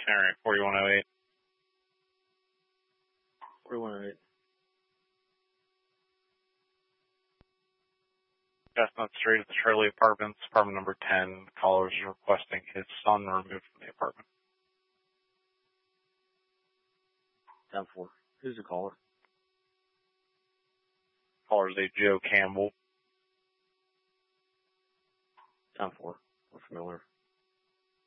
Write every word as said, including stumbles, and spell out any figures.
Alright, forty-one oh eight. forty-one oh eight. Chestnut Street at the Shirley Apartments, apartment number ten. The caller is requesting his son removed from the apartment. ten four. Who's the caller? Caller is a Joe Campbell. ten four. We're familiar.